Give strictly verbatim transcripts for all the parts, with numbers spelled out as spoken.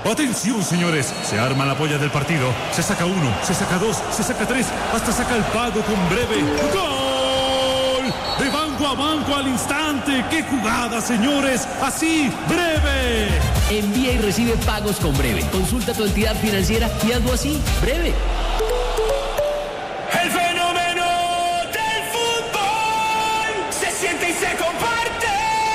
Atención, señores, se arma la polla del partido. Se saca uno, se saca dos, se saca tres, hasta saca el pago con breve. ¡Gol! De banco a banco al instante. ¡Qué jugada, señores! Así, breve. Envía y recibe pagos con breve. Consulta tu entidad financiera y hazlo así, breve. El fenómeno del fútbol se siente y se comparte.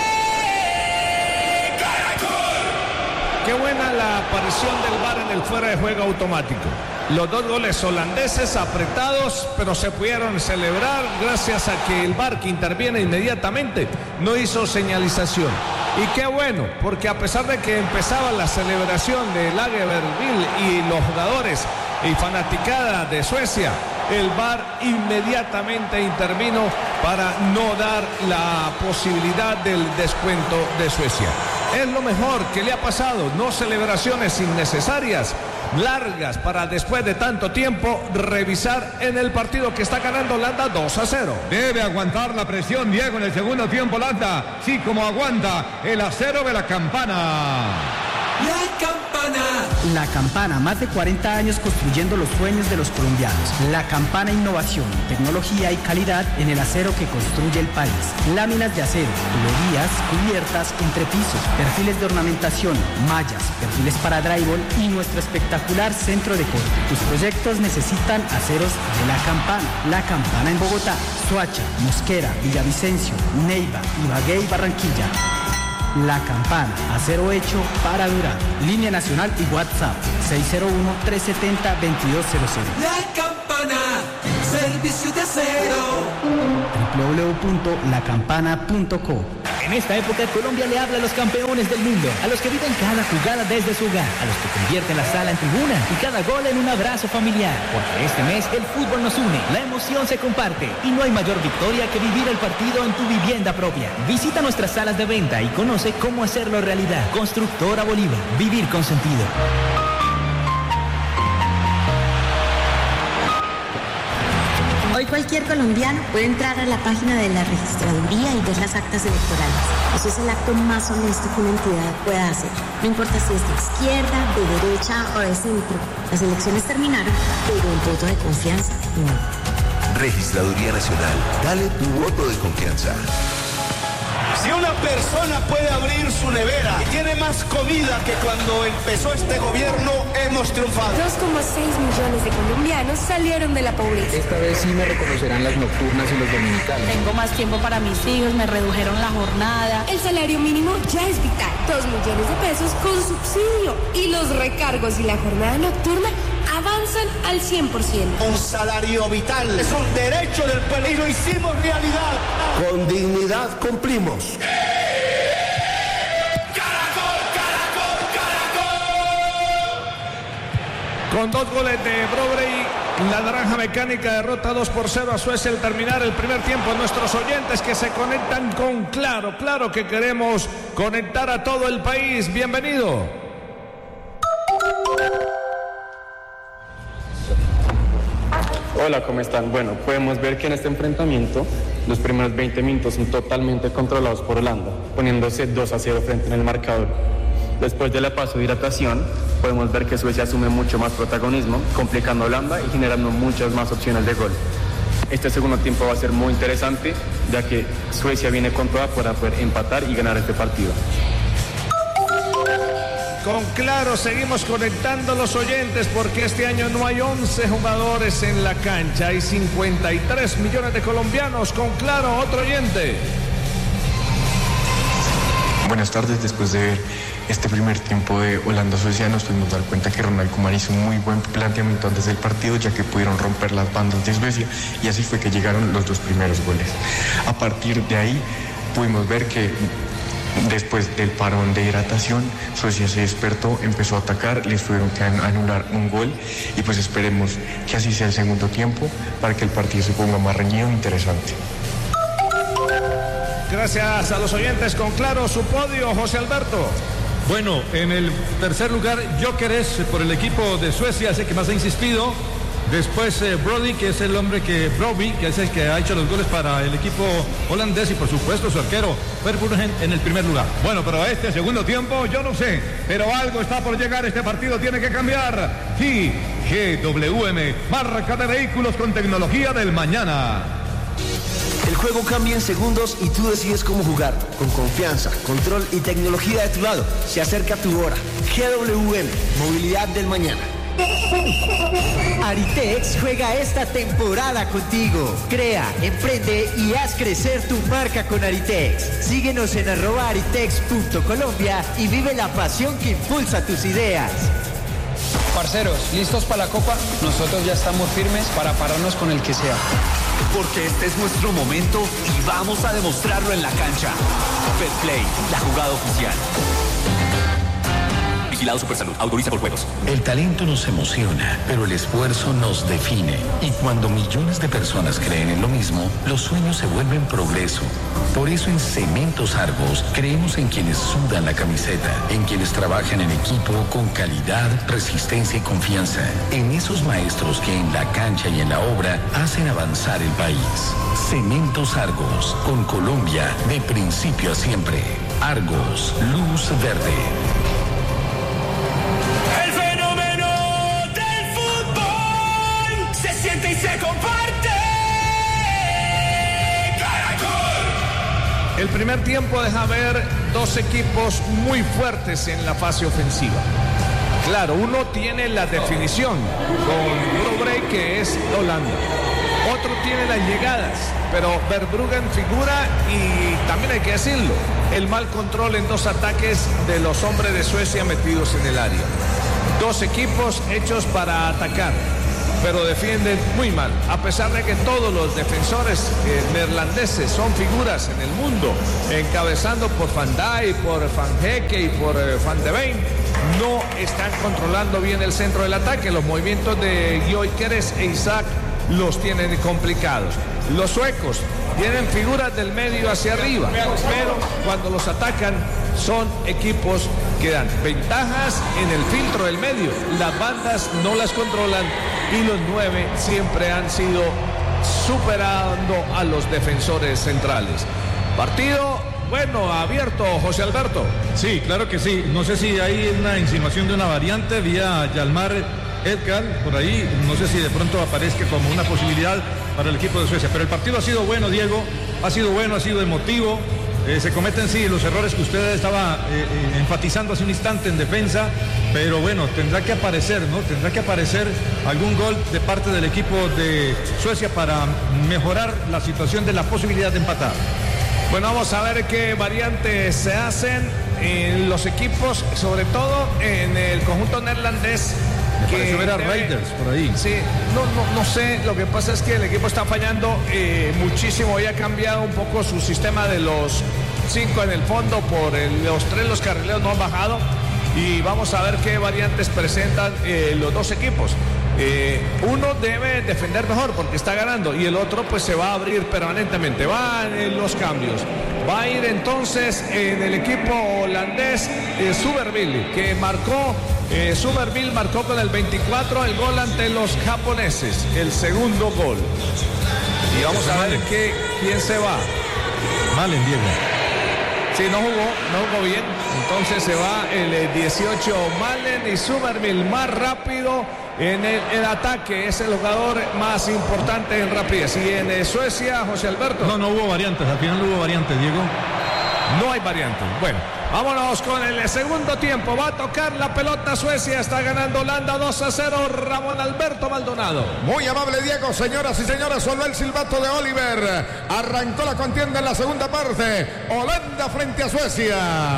Caracol. Qué buena la aparición del V A R en el fuera de juego automático. Los dos goles holandeses apretados, pero se pudieron celebrar gracias a que el V A R, que interviene inmediatamente, no hizo señalización. Y qué bueno, porque a pesar de que empezaba la celebración de Lagerbielke y los jugadores y fanaticada de Suecia, el V A R inmediatamente intervino para no dar la posibilidad del descuento de Suecia. Es lo mejor que le ha pasado, no celebraciones innecesarias, largas, para después de tanto tiempo revisar en el partido que está ganando Holanda dos a cero. Debe aguantar la presión Diego en el segundo tiempo Holanda, sí, como aguanta el acero de la campana. La Campana. La Campana, más de cuarenta años construyendo los sueños de los colombianos. La Campana, innovación, tecnología y calidad en el acero que construye el país. Láminas de acero, tuberías, cubiertas, entrepisos, perfiles de ornamentación, mallas, perfiles para drywall y nuestro espectacular centro de corte. Tus proyectos necesitan aceros de La Campana. La Campana en Bogotá, Soacha, Mosquera, Villavicencio, Neiva, Ibagué y Barranquilla. La Campana, acero hecho para durar. Línea nacional y WhatsApp seis cero uno, tres siete cero, dos dos cero cero. La Campana, servicio de acero. doble u doble u doble u punto la campana punto co. En esta época, Colombia le habla a los campeones del mundo, a los que viven cada jugada desde su hogar, a los que convierten la sala en tribuna y cada gol en un abrazo familiar. Porque este mes el fútbol nos une, la emoción se comparte y no hay mayor victoria que vivir el partido en tu vivienda propia. Visita nuestras salas de venta y conoce cómo hacerlo realidad. Constructora Bolívar, vivir con sentido. Hoy cualquier colombiano puede entrar a la página de la registraduría y ver las actas electorales. Eso es el acto más honesto que una entidad pueda hacer. No importa si es de izquierda, de derecha o de centro. Las elecciones terminaron, pero el voto de confianza no. Registraduría Nacional. Dale tu voto de confianza. Si una persona puede abrir su nevera y tiene más comida que cuando empezó este gobierno, hemos triunfado. dos coma seis millones de colombianos salieron de la pobreza. Esta vez sí me reconocerán las nocturnas y los dominicales. Tengo más tiempo para mis hijos, me redujeron la jornada. El salario mínimo ya es vital. Dos millones de pesos con subsidio. Y los recargos y la jornada nocturna avanzan al cien por ciento. Un salario vital es un derecho del pueblo y lo hicimos realidad. Con dignidad cumplimos. ¡Caracol, caracol, caracol! Con dos goles de Brobrey, la Naranja Mecánica derrota dos por cero a Suecia al terminar el primer tiempo. Nuestros oyentes que se conectan con Claro, claro que queremos conectar a todo el país. Bienvenido. Hola, ¿cómo están? Bueno, podemos ver que en este enfrentamiento los primeros veinte minutos son totalmente controlados por Holanda, poniéndose dos a cero frente en el marcador. Después de la paso de hidratación, podemos ver que Suecia asume mucho más protagonismo, complicando a Holanda y generando muchas más opciones de gol. Este segundo tiempo va a ser muy interesante, ya que Suecia viene con toda para poder empatar y ganar este partido. Con Claro seguimos conectando los oyentes porque este año no hay once jugadores en la cancha, hay cincuenta y tres millones de colombianos. Con Claro, otro oyente. Buenas tardes, después de ver este primer tiempo de Holanda-Suecia nos pudimos dar cuenta que Ronald Koeman hizo un muy buen planteamiento antes del partido, ya que pudieron romper las bandas de Suecia y así fue que llegaron los dos primeros goles. A partir de ahí pudimos ver que después del parón de hidratación, Suecia se despertó, empezó a atacar, les tuvieron que anular un gol y pues esperemos que así sea el segundo tiempo para que el partido se ponga más reñido e interesante. Gracias a los oyentes. Con Claro, su podio, José Alberto. Bueno, en el tercer lugar, Gyökeres por el equipo de Suecia, ese que más ha insistido. Después eh, Brody, que es el hombre que, Broby, que es el que ha hecho los goles para el equipo holandés, y por supuesto su arquero Verbruggen en el primer lugar. Bueno, pero este segundo tiempo yo no sé, pero algo está por llegar, este partido tiene que cambiar. Sí, G W M, marca de vehículos con tecnología del mañana. El juego cambia en segundos y tú decides cómo jugar. Con confianza, control y tecnología de tu lado. Se acerca tu hora. G W M, movilidad del mañana. Aritex juega esta temporada contigo. Crea, emprende y haz crecer tu marca con Aritex. Síguenos en arroba aritex punto colombia y vive la pasión que impulsa tus ideas. Parceros, ¿listos para la Copa? Nosotros ya estamos firmes para pararnos con el que sea. Porque este es nuestro momento y vamos a demostrarlo en la cancha. Fair Play, la jugada oficial. Vigilado Supersalud, autoriza por juegos. El talento nos emociona, pero el esfuerzo nos define. Y cuando millones de personas creen en lo mismo, los sueños se vuelven progreso. Por eso en Cementos Argos creemos en quienes sudan la camiseta, en quienes trabajan en equipo con calidad, resistencia y confianza, en esos maestros que en la cancha y en la obra hacen avanzar el país. Cementos Argos, con Colombia de principio a siempre. Argos, luz verde. Y se comparte. El primer tiempo deja ver dos equipos muy fuertes en la fase ofensiva. Claro, uno tiene la definición con Broby, que es Holanda. Otro tiene las llegadas, pero Verbruggen figura y también hay que decirlo, el mal control en dos ataques de los hombres de Suecia metidos en el área. Dos equipos hechos para atacar, pero defienden muy mal, a pesar de que todos los defensores eh, neerlandeses son figuras en el mundo, encabezando por Van Dijk, por Van Hecke y por eh, Van de Ven, no están controlando bien el centro del ataque. Los movimientos de Gyökeres e Isaac los tienen complicados. Los suecos tienen figuras del medio hacia arriba, pero cuando los atacan son equipos que dan ventajas en el filtro del medio. Las bandas no las controlan y los nueve siempre han sido superando a los defensores centrales. Partido, bueno, abierto, José Alberto. Sí, claro que sí. No sé si hay una insinuación de una variante vía Yalmar Edgar, por ahí, no sé si de pronto aparezca como una posibilidad para el equipo de Suecia, pero el partido ha sido bueno, Diego, ha sido bueno, ha sido emotivo. Eh, se cometen sí los errores que usted estaba eh, eh, enfatizando hace un instante en defensa, pero bueno, tendrá que aparecer, ¿no? Tendrá que aparecer algún gol de parte del equipo de Suecia para mejorar la situación de la posibilidad de empatar. Bueno, vamos a ver qué variantes se hacen en los equipos, sobre todo en el conjunto neerlandés. Me pareció ver a debe... Raiders por ahí. Sí, no, no, no sé, lo que pasa es que el equipo está fallando eh, muchísimo y ha cambiado un poco su sistema de los cinco en el fondo por el, los tres, los carrileros no han bajado y vamos a ver qué variantes presentan eh, los dos equipos. Eh, uno debe defender mejor porque está ganando y el otro pues se va a abrir permanentemente, van en los cambios. Va a ir entonces en el equipo holandés eh, Somerville, que marcó, eh, Somerville marcó con el veinticuatro el gol ante los japoneses, el segundo gol. Y vamos a ver qué, quién se va. Malen, Diego. Sí, no jugó, no jugó bien. Entonces se va el dieciocho Malen y Somerville más rápido en el, el ataque. Es el jugador más importante en rapidez. Y en eh, Suecia, José Alberto. No, no hubo variantes. Al final no hubo variantes, Diego. No hay variantes. Bueno, vámonos con el segundo tiempo. Va a tocar la pelota Suecia. Está ganando Holanda dos a cero. Ramón Alberto Maldonado. Muy amable, Diego. Señoras y señores, sonó el silbato de Oliver. Arrancó la contienda en la segunda parte. Holanda frente a Suecia.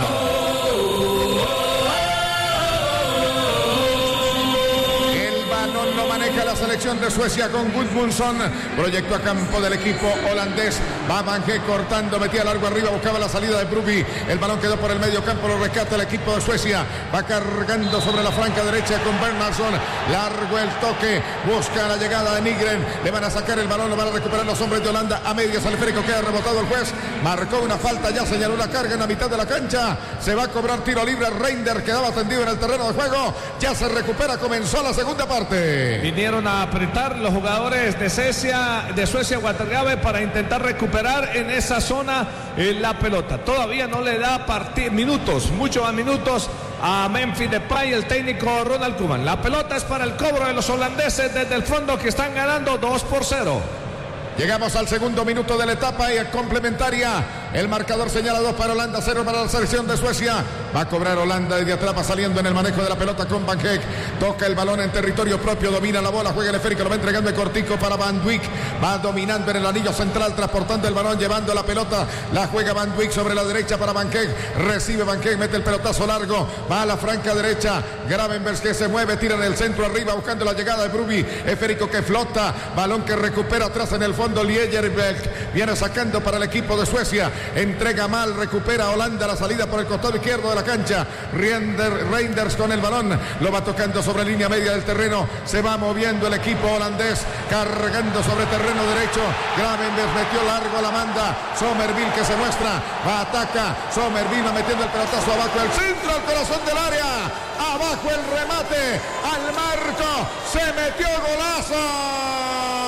No maneja la selección de Suecia con Gudmundsson, proyecto a campo del equipo holandés. Va Van Hecke cortando, metía largo arriba, buscaba la salida de Broby. El balón quedó por el medio campo, lo rescata el equipo de Suecia. Va cargando sobre la flanca derecha con Bernhardsson. Largo el toque, busca la llegada de Nygren. Le van a sacar el balón, lo van a recuperar los hombres de Holanda a medias. Al esférico queda rebotado el juez. Marcó una falta, ya señaló la carga en la mitad de la cancha. Se va a cobrar tiro libre. Reinders quedaba tendido en el terreno de juego. Ya se recupera, comenzó la segunda parte. vinieron a apretar los jugadores de Suecia, de Suecia Watergabe para intentar recuperar en esa zona eh, la pelota. Todavía no le da minutos, muchos más minutos a Memphis Depay, el técnico Ronald Koeman. La pelota es para el cobro de los holandeses desde el fondo, que están ganando dos por cero. Llegamos al segundo minuto de la etapa y complementaria. El marcador señala dos para Holanda, cero para la selección de Suecia. Va a cobrar Holanda desde atrás, va saliendo en el manejo de la pelota con Van Heek. Toca el balón en territorio propio, domina la bola, juega el esférico, lo va entregando de cortico para Van Dijk. Va dominando en el anillo central, transportando el balón, llevando la pelota. La juega Van Dijk sobre la derecha para Van Heek. Recibe Van Heek, mete el pelotazo largo. Va a la franca derecha. Gravenberch que se mueve, tira en el centro arriba, buscando la llegada de Brobbey. Esférico que flota, balón que recupera atrás en el fondo. Liejerberg viene sacando para el equipo de Suecia, entrega mal, recupera Holanda la salida por el costado izquierdo de la cancha. Reinders con el balón, lo va tocando sobre línea media del terreno, se va moviendo el equipo holandés, cargando sobre terreno derecho. Gravenberch metió largo, la manda Somerville, que se muestra, va, ataca Somerville, va metiendo el pelotazo abajo, el centro al corazón del área, abajo el remate, al marco, se metió golazo.